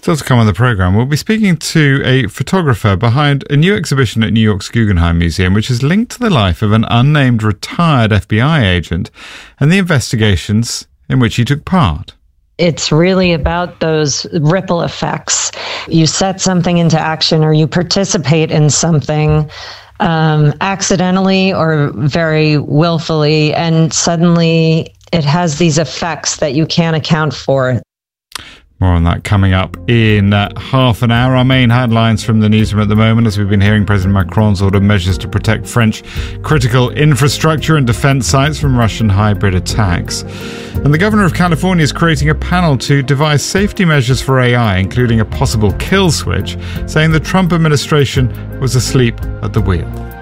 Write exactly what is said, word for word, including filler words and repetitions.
Still to come on the programme, we'll be speaking to a photographer behind a new exhibition at New York's Guggenheim Museum, which is linked to the life of an unnamed retired F B I agent and the investigations in which he took part. It's really about those ripple effects. You set something into action or you participate in something um, accidentally or very willfully, and suddenly it has these effects that you can't account for. More on that coming up in uh, half an hour. Our main headlines from the newsroom at the moment, as we've been hearing President Macron's order measures to protect French critical infrastructure and defence sites from Russian hybrid attacks. And the governor of California is creating a panel to devise safety measures for A I, including a possible kill switch, saying the Trump administration was asleep at the wheel.